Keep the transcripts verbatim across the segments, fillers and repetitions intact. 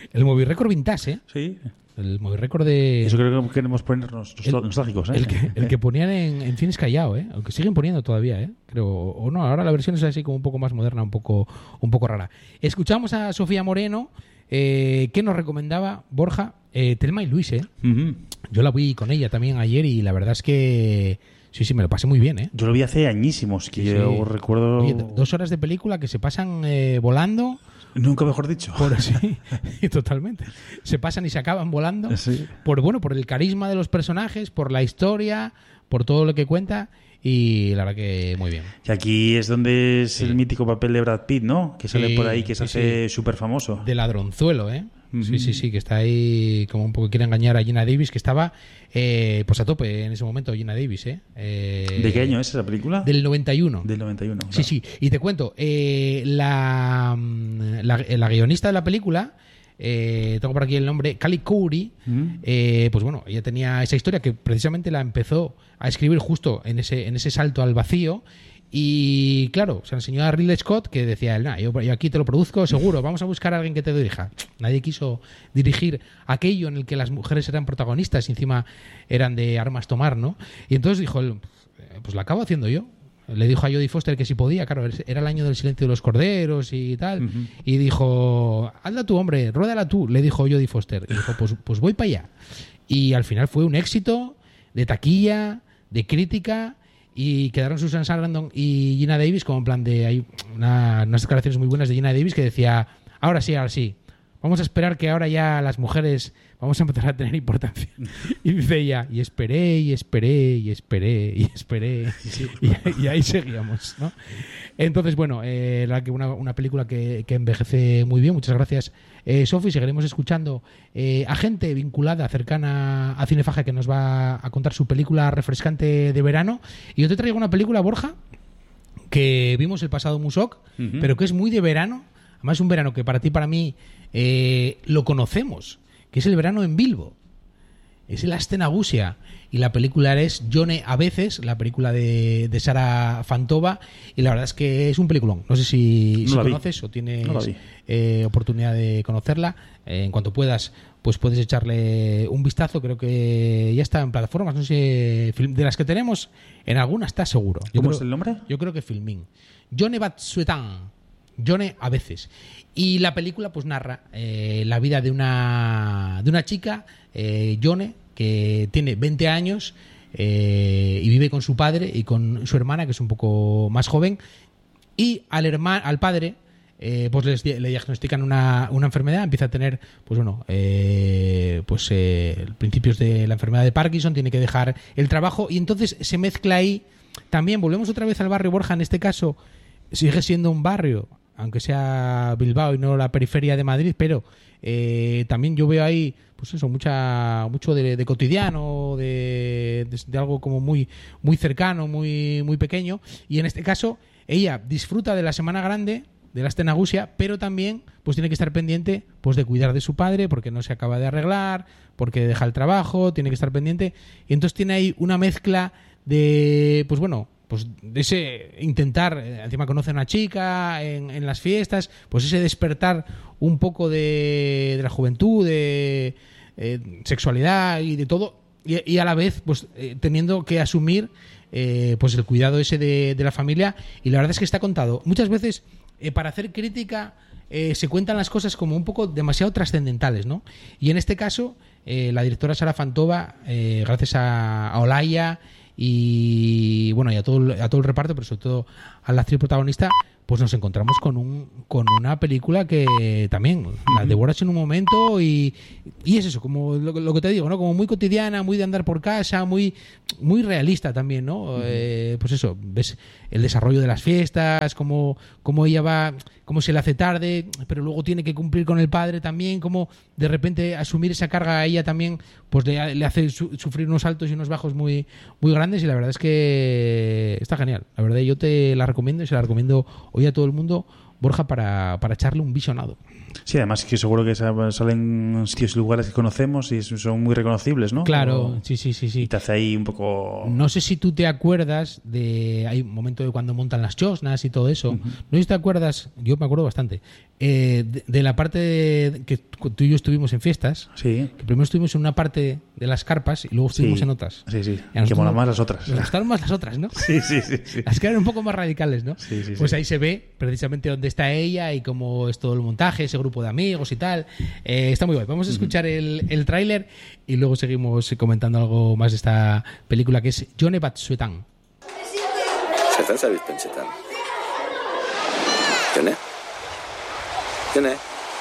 El Movie Record vintage, ¿eh? Sí. El Movie Record de... Eso creo que queremos ponernos el, nostálgicos, ¿eh? El que, el que ponían en, en Cines Callao, ¿eh? Aunque siguen poniendo todavía, ¿eh? Creo, o no, ahora la versión es así como un poco más moderna, un poco, un poco rara. Escuchamos a Sofía Moreno, eh, que nos recomendaba, Borja, eh, Thelma y Luis, ¿eh? Uh-huh. Yo la vi con ella también ayer y la verdad es que... Sí, sí, me lo pasé muy bien, ¿eh? Yo lo vi hace añísimos, que sí, yo sí. recuerdo... Oye, dos horas de película que se pasan eh, volando. Nunca mejor dicho. Por, sí, totalmente. Se pasan y se acaban volando. Sí. Por, bueno, por el carisma de los personajes, por la historia, por todo lo que cuenta. Y la verdad que muy bien. Y aquí es donde es sí. el mítico papel de Brad Pitt, ¿no? Que sale sí, por ahí, que se sí, hace sí. súper famoso. De ladronzuelo, ¿eh? Uh-huh. Sí, sí, sí, que está ahí como un poco quiere engañar a Geena Davis, que estaba eh, pues a tope en ese momento, Geena Davis, ¿eh? eh ¿De qué año es esa película? Del noventa y uno. Del noventa y uno, claro. Sí, sí. Y te cuento, eh, la, la, la guionista de la película... Eh, tengo por aquí el nombre, Callie Khouri, mm. eh, pues bueno, ella tenía esa historia que precisamente la empezó a escribir justo en ese, en ese salto al vacío y claro, se enseñó a Ridley Scott que decía, nah, yo, yo aquí te lo produzco seguro, vamos a buscar a alguien que te dirija. Nadie quiso dirigir aquello en el que las mujeres eran protagonistas y encima eran de armas tomar, ¿no? Y entonces dijo, pues la acabo haciendo yo. Le dijo a Jodie Foster que si podía, claro, era el año del silencio de los corderos y tal, uh-huh. y dijo, hazla tú, hombre, ruédala tú, le dijo Jodie Foster. Y dijo, pues, pues voy para allá. Y al final fue un éxito de taquilla, de crítica, y quedaron Susan Sarandon y Geena Davis como en plan de... Hay una, unas declaraciones muy buenas de Geena Davis que decía, ahora sí, ahora sí, vamos a esperar que ahora ya las mujeres vamos a empezar a tener importancia. Y dice ella, y esperé, y esperé, y esperé, y esperé, y, y ahí seguíamos, ¿no? Entonces, bueno, eh, la que una, una película que, que envejece muy bien. Muchas gracias, eh, Sofi. Seguiremos escuchando eh, a gente vinculada, cercana a Cinefaja, que nos va a contar su película refrescante de verano. Y yo te traigo una película, Borja, que vimos el pasado Musoc, uh-huh. pero que es muy de verano. Además, un verano que para ti, para mí, eh, lo conocemos, que es el verano en Bilbo. Es el Aste Nagusia. Y la película es Jone a veces, la película de, de Sara Fantova. Y la verdad es que es un peliculón. No sé si, no si conoces o tienes no eh, oportunidad de conocerla. Eh, en cuanto puedas, pues puedes echarle un vistazo. Creo que ya está en plataformas. No sé, de las que tenemos, en alguna está seguro. Yo ¿Cómo creo, es el nombre? Yo creo que Filmin. Jone Batsuetan. Jone a veces. Y la película pues narra eh, la vida de una de una chica, eh, Jone, que tiene veinte años eh, y vive con su padre y con su hermana, que es un poco más joven, y al hermano, al padre eh, pues les, le diagnostican una, una enfermedad, empieza a tener pues bueno eh, pues eh, principios de la enfermedad de Parkinson, tiene que dejar el trabajo y entonces se mezcla ahí. También volvemos otra vez al barrio Borja, en este caso sigue siendo un barrio, aunque sea Bilbao y no la periferia de Madrid, pero eh, también yo veo ahí, pues eso, mucha, mucho de, de cotidiano, de, de, de algo como muy, muy cercano, muy, muy pequeño. Y en este caso, ella disfruta de la Semana Grande, de la Aste Nagusia, pero también pues tiene que estar pendiente pues de cuidar de su padre, porque no se acaba de arreglar, porque deja el trabajo, tiene que estar pendiente. Y entonces tiene ahí una mezcla de, pues bueno, pues de ese intentar, encima conoce a una chica en, en las fiestas, pues ese despertar un poco de, de la juventud, de eh, sexualidad y de todo, y, y a la vez pues eh, teniendo que asumir eh, pues el cuidado ese de, de la familia. Y la verdad es que está contado. Muchas veces eh, para hacer crítica eh, se cuentan las cosas como un poco demasiado trascendentales, ¿no? Y en este caso eh, la directora Sara Fantova, eh, gracias a, a Olaya y bueno, y a todo, a todo el reparto, pero sobre todo a la actriz protagonista, pues nos encontramos con un con una película que también la devoras en un momento y, y es eso, como lo, lo que te digo, ¿no? Como muy cotidiana, muy de andar por casa, muy muy realista también, ¿no? Uh-huh. Eh, pues eso, ves el desarrollo de las fiestas, cómo, cómo ella va, cómo se le hace tarde, pero luego tiene que cumplir con el padre también, cómo de repente asumir esa carga a ella también, pues le, le hace su, sufrir unos altos y unos bajos muy, muy grandes, y la verdad es que está genial. La verdad yo te la recomiendo y se la recomiendo hoy a todo el mundo Borja, para, para echarle un visionado. Sí, además que seguro que salen sitios y lugares que conocemos y son muy reconocibles, ¿no? Claro, o, sí, sí, sí, sí. Y te hace ahí un poco... No sé si tú te acuerdas de... Hay un momento de cuando montan las chosnas y todo eso. Uh-huh. No sé si te acuerdas, yo me acuerdo bastante, eh, de, de la parte de, que tú y yo estuvimos en fiestas. Sí. Que primero estuvimos en una parte de las carpas y luego estuvimos sí. en otras. Sí, sí. Que molan más las otras. Nos gustaron más las otras, ¿no? Sí, sí, sí. sí. Las que eran un poco más radicales, ¿no? Sí, sí, pues sí. ahí se ve precisamente dónde está ella y cómo es todo el montaje, ese grupo de amigos y tal. Eh, está muy guay. Vamos a escuchar uh-huh. el, el tráiler y luego seguimos comentando algo más de esta película que es Jone bat Suetan. Setan sabit pensetan. Jone? Jone?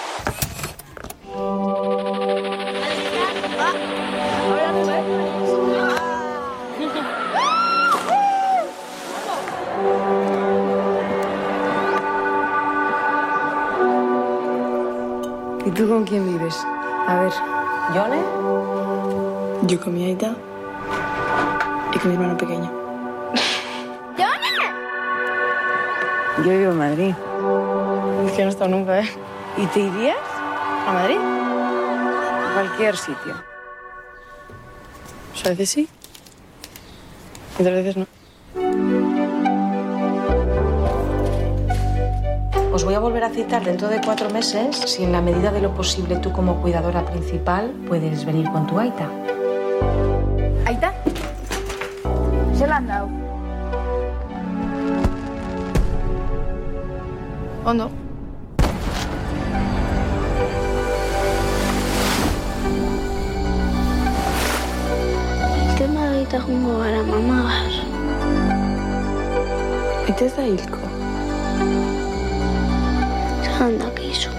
¿Y tú con quién vives? A ver. ¿Jone? Yo con mi aita y con mi hermano pequeño. ¡Jone! Yo vivo en Madrid. Es que no he estado nunca, ¿eh? ¿Y te irías? ¿A Madrid? A cualquier sitio. Pues a veces sí. Y otras veces no. Os voy a volver a citar dentro de cuatro meses si en la medida de lo posible tú como cuidadora principal puedes venir con tu aita. ¿Aita? Se la han dado. ¿O no? Tema aita jungo gara mamagaz. Aita ez da hilko. Handak izu.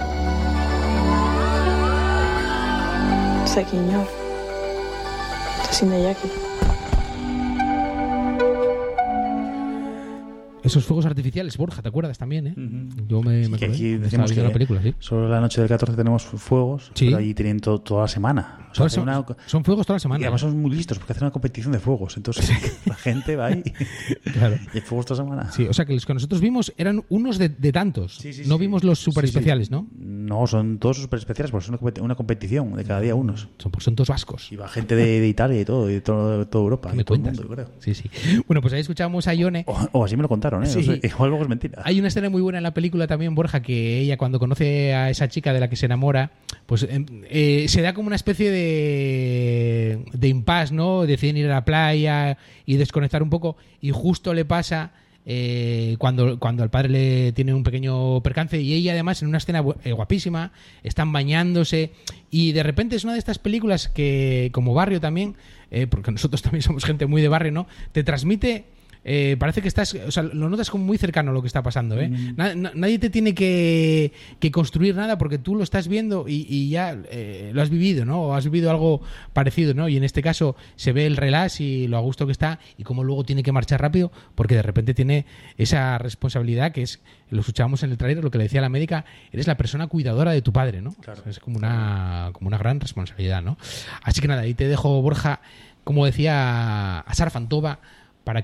Zakin jo. Eta zin da jaki. Esos fuegos artificiales, Borja, ¿te acuerdas también? ¿eh? Uh-huh. Yo me, sí, me que acuerdo. aquí decimos que la película, ¿sí? solo la noche del catorce tenemos fuegos, ¿sí? Pero allí tienen to- toda la semana. O sea, son, una... son fuegos toda la semana. Y además son muy listos porque hacen una competición de fuegos. Entonces la gente va ahí claro. y hay fuegos toda la semana. Sí, o sea que los que nosotros vimos eran unos de, de tantos. Sí, sí, no sí. vimos los super sí, especiales, sí. ¿no? No, son todos super especiales porque son una, compet- una competición de cada día unos. Son, son todos vascos. Y va gente de, de Italia y todo, y de todo, de toda Europa. ¿Qué me todo el cuentas? mundo, creo. Sí, sí. Bueno, pues ahí escuchamos a Jone. O, o así me lo contaron, ¿eh? Sí. O sea, igual luego es mentira. Hay una escena muy buena en la película también, Borja, que ella cuando conoce a esa chica de la que se enamora, pues eh, eh, se da como una especie de, de impasse, ¿no? Deciden ir a la playa y desconectar un poco y justo le pasa eh, cuando, cuando al padre le tiene un pequeño percance y ella además en una escena guapísima, están bañándose y de repente es una de estas películas que como barrio también, eh, porque nosotros también somos gente muy de barrio, ¿no? Te transmite... Eh, parece que estás, o sea, lo notas como muy cercano a lo que está pasando, ¿eh? Mm. Na, na, nadie te tiene que, que construir nada porque tú lo estás viendo y, y ya eh, lo has vivido, ¿no? O has vivido algo parecido, ¿no? Y en este caso se ve el relax y lo a gusto que está y cómo luego tiene que marchar rápido porque de repente tiene esa responsabilidad que es, lo escuchábamos en el trailer, lo que le decía la médica, eres la persona cuidadora de tu padre, ¿no? Claro. Es como una, como una gran responsabilidad, ¿no? Así que nada, ahí te dejo, Borja, como decía a Sara Fantova, para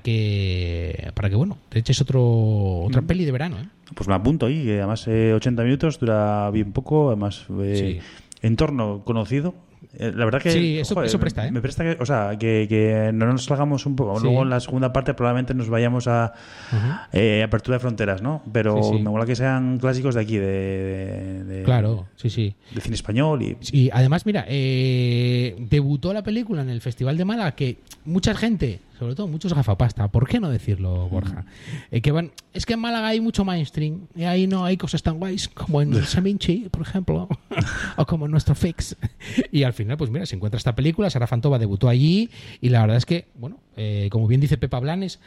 que para que bueno te eches otro otra mm. peli de verano, ¿eh? Pues me apunto ahí, que además eh, ochenta minutos dura bien poco, además eh, sí. entorno conocido. Eh, la verdad que sí, eso, joder, eso presta, ¿eh? Me presta que, o sea, que, que no nos salgamos un poco. Sí. Luego en la segunda parte probablemente nos vayamos a uh-huh. eh, apertura de fronteras, ¿no? Pero sí, sí. me mola que sean clásicos de aquí, de, de, de claro, sí, sí, de cine español y. Sí, además mira, eh, debutó la película en el Festival de Málaga, que mucha gente, sobre todo muchos gafapasta, ¿por qué no decirlo, Borja? Mm. Eh, que van, es que en Málaga hay mucho mainstream y ahí no hay cosas tan guays como en Seminci, por ejemplo, o como en nuestro Fix. Y al final, pues mira, se encuentra esta película, Sara Fantova debutó allí y la verdad es que, bueno, eh, como bien dice Pepa Blanes,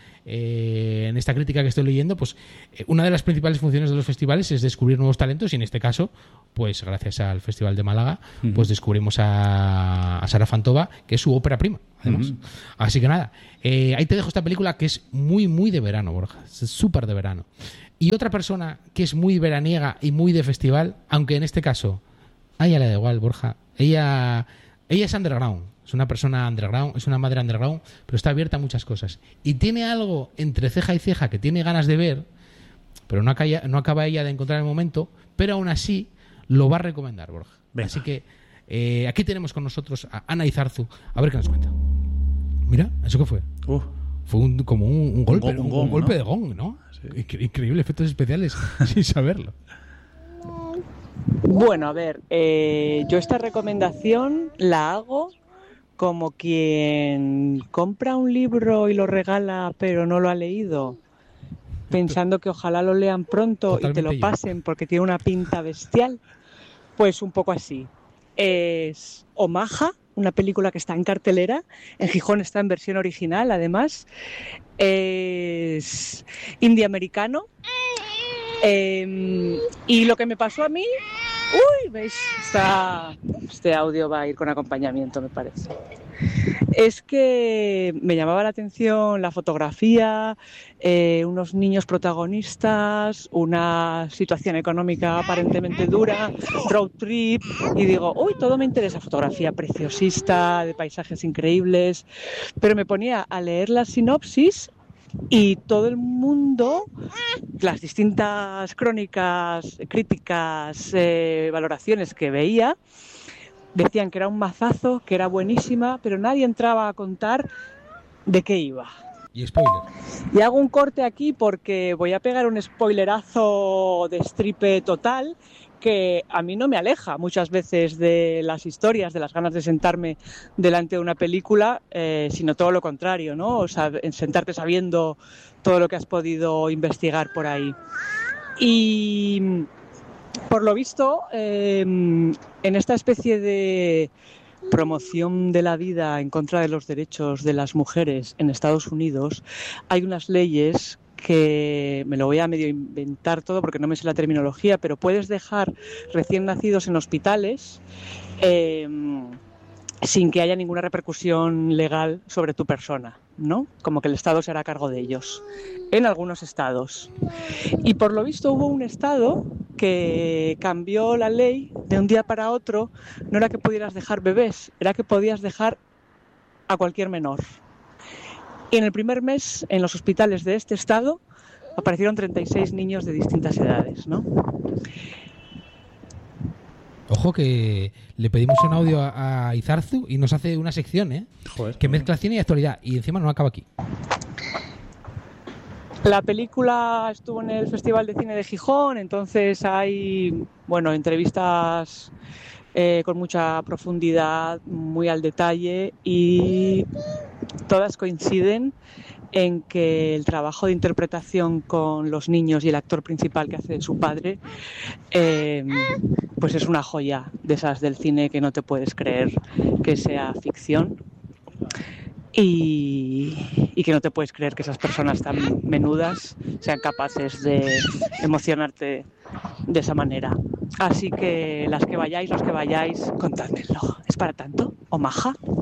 eh, en esta crítica que estoy leyendo, pues eh, una de las principales funciones de los festivales es descubrir nuevos talentos y en este caso, pues gracias al Festival de Málaga, uh-huh. pues descubrimos a, a Sara Fantova, que es su ópera prima, además. Uh-huh. Así que nada, eh, ahí te dejo esta película que es muy, muy de verano, Borja, es súper de verano. Y otra persona que es muy veraniega y muy de festival, aunque en este caso a ella le da igual, Borja, ella... Ella es underground, es una persona underground, es una madre underground, pero está abierta a muchas cosas. Y tiene algo entre ceja y ceja que tiene ganas de ver, pero no acaba, no acaba ella de encontrar el momento, pero aún así lo va a recomendar, Borja. Venga. Así que eh, aquí tenemos con nosotros a Ana Izarzu, a ver qué nos cuenta. Mira, ¿eso qué fue? Uh. Fue un, como un, un golpe, un, un, gong, un golpe ¿no? de gong, ¿no? Sí. Incre- increíble, efectos especiales sin saberlo. Bueno, a ver, eh, yo esta recomendación la hago como quien compra un libro y lo regala pero no lo ha leído, pensando que ojalá lo lean pronto Totalmente y te lo pasen porque tiene una pinta bestial. Pues un poco así. Es Omaha, una película que está en cartelera. En Gijón está en versión original, además. Es indie americano. Eh, y lo que me pasó a mí... Uy, ¿veis? Está, este audio va a ir con acompañamiento, me parece. Es que me llamaba la atención la fotografía, eh, unos niños protagonistas, una situación económica aparentemente dura, road trip, y digo, uy, todo me interesa, fotografía preciosista, de paisajes increíbles, pero me ponía a leer la sinopsis y todo el mundo, las distintas crónicas, críticas, eh, valoraciones que veía, decían que era un mazazo, que era buenísima, pero nadie entraba a contar de qué iba. Y spoiler. Y hago un corte aquí porque voy a pegar un spoilerazo de stripe total que a mí no me aleja muchas veces de las historias, de las ganas de sentarme delante de una película, eh, sino todo lo contrario, ¿no? O sea, sentarte sabiendo todo lo que has podido investigar por ahí. Y por lo visto, eh, en esta especie de promoción de la vida en contra de los derechos de las mujeres en Estados Unidos, hay unas leyes que me lo voy a medio inventar todo porque no me sé la terminología, pero puedes dejar recién nacidos en hospitales eh, sin que haya ninguna repercusión legal sobre tu persona, ¿no? Como que el Estado se hará cargo de ellos, en algunos estados. Y por lo visto hubo un estado que cambió la ley de un día para otro, no era que pudieras dejar bebés, era que podías dejar a cualquier menor. Y en el primer mes, en los hospitales de este estado, aparecieron treinta y seis niños de distintas edades, ¿no? Ojo que le pedimos un audio a, a Izarzu y nos hace una sección, ¿eh? Joder, que mezcla cine y actualidad. Y encima no acaba aquí. La película estuvo en el Festival de Cine de Gijón, entonces hay, bueno, entrevistas eh, con mucha profundidad, muy al detalle, y todas coinciden en que el trabajo de interpretación con los niños y el actor principal que hace su padre eh, pues es una joya de esas del cine que no te puedes creer que sea ficción y, y que no te puedes creer que esas personas tan menudas sean capaces de emocionarte de esa manera. Así que las que vayáis, los que vayáis, contádmelo. ¿Es para tanto? ¿Omaha?